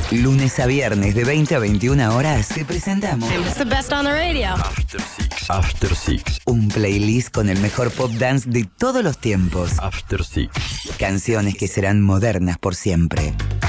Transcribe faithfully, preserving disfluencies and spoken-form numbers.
Lunes a viernes de veinte a veintiuna horas te presentamos It's the best on the radio. After Six. After Six. un playlist con el mejor pop dance de todos los tiempos. After Six. Canciones que serán modernas por siempre.